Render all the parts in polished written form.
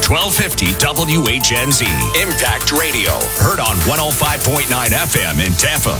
1250 WHNZ. Impact Radio. Heard on 105.9 FM in Tampa.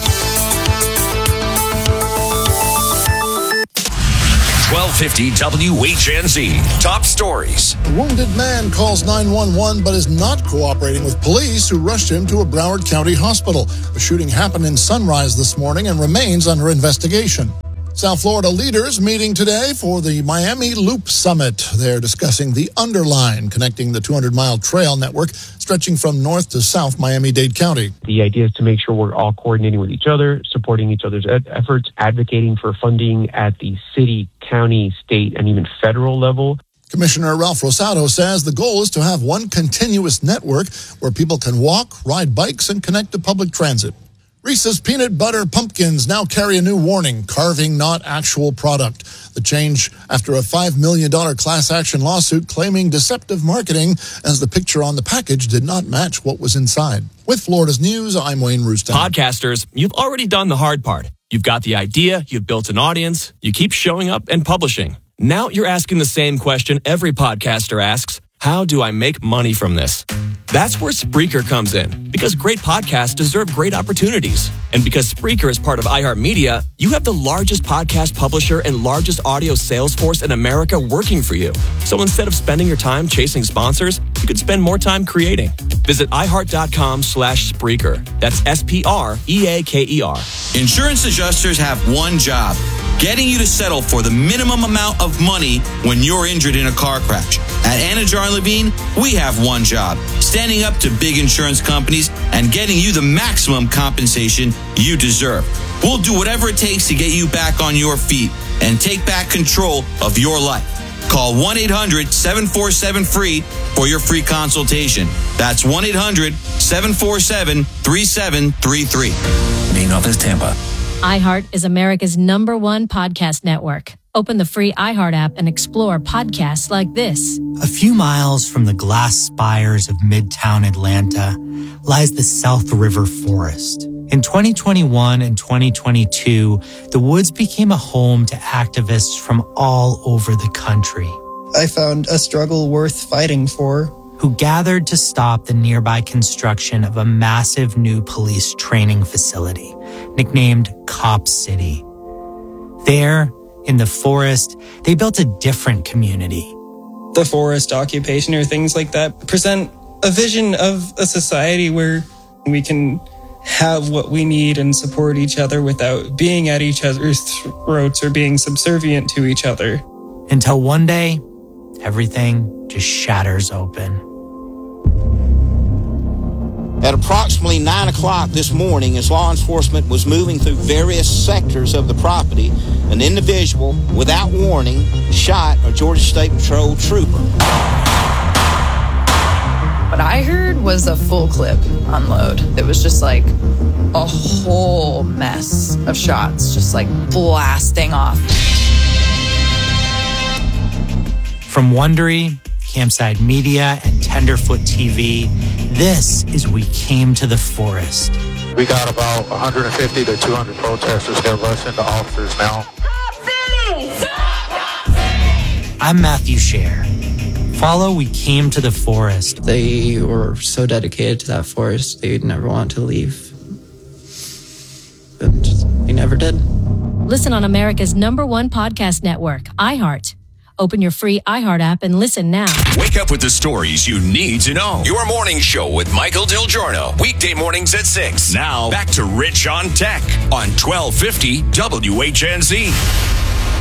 1250 WHNZ. Top stories. A wounded man calls 911 but is not cooperating with police who rushed him to a Broward County hospital. The shooting happened in Sunrise this morning and remains under investigation. South Florida leaders meeting today for the Miami Loop Summit. They're discussing the Underline, connecting the 200-mile trail network stretching from north to south Miami-Dade County. The idea is to make sure we're all coordinating with each other, supporting each other's efforts, advocating for funding at the city, county, state, and even federal level. Commissioner Ralph Rosado says the goal is to have one continuous network where people can walk, ride bikes, and connect to public transit. Reese's Peanut Butter Pumpkins now carry a new warning, carving not actual product. The change after a $5 million class action lawsuit claiming deceptive marketing as the picture on the package did not match what was inside. With Florida's News, I'm Wayne Rooston. Podcasters, you've already done the hard part. You've got the idea, you've built an audience, you keep showing up and publishing. Now you're asking the same question every podcaster asks: how do I make money from this? That's where Spreaker comes in, because great podcasts deserve great opportunities. And because Spreaker is part of iHeartMedia, you have the largest podcast publisher and largest audio sales force in America working for you. So instead of spending your time chasing sponsors, you could spend more time creating. Visit iHeart.com/Spreaker. That's SPREAKER. Insurance adjusters have one job: getting you to settle for the minimum amount of money when you're injured in a car crash. At Anajar & Levine, we have one job: standing up to big insurance companies and getting you the maximum compensation you deserve. We'll do whatever it takes to get you back on your feet and take back control of your life. Call 1-800-747-FREE for your free consultation. That's 1-800-747-3733. Main office, Tampa. iHeart is America's #1 podcast network. Open the free iHeart app and explore podcasts like this. A few miles from the glass spires of Midtown Atlanta lies the South River Forest. In 2021 and 2022, the woods became a home to activists from all over the country. I found a struggle worth fighting for. Who gathered to stop the nearby construction of a massive new police training facility, nicknamed Cop City. There, in the forest, they built a different community. The forest occupation or things like that present a vision of a society where we can have what we need and support each other without being at each other's throats or being subservient to each other. Until one day, everything just shatters open. At approximately 9 o'clock this morning, as law enforcement was moving through various sectors of the property, an individual, without warning, shot a Georgia State Patrol trooper. What I heard was a full clip unload. It was just like a whole mess of shots, just like blasting off. From Wondery, Campside Media, and Tenderfoot TV, this is We Came to the Forest. We got about 150 to 200 protesters that rush into officers now. I'm Matthew Scher. Follow We Came to the Forest. They were so dedicated to that forest, they'd never want to leave. And they never did. Listen on America's #1 podcast network, iHeart. Open your free iHeart app and listen now. Wake up with the stories you need to know. Your morning show with Michael Del Giorno. Weekday mornings at 6. Now, back to Rich on Tech on 1250 WHNZ.